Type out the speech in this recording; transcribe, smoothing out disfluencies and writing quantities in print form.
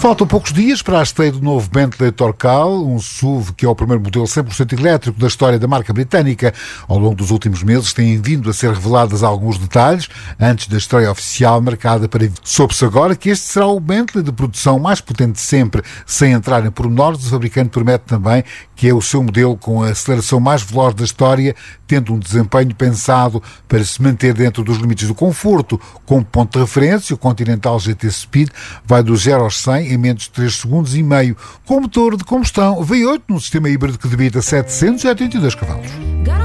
Faltam poucos dias para a estreia do novo Bentley Torcal, um SUV que é o primeiro modelo 100% elétrico da história da marca britânica. Ao longo dos últimos meses têm vindo a ser revelados alguns detalhes, antes da estreia oficial marcada para... Soube-se agora que este será o Bentley de produção mais potente de sempre. Sem entrar em pormenores, o fabricante promete também que é o seu modelo com a aceleração mais veloz da história, tendo um desempenho pensado para se manter dentro dos limites do conforto. Como ponto de referência, o Continental GT Speed vai do 0 aos 100 em menos de 3 segundos e meio, com motor de combustão V8 num sistema híbrido que debita 782 cavalos.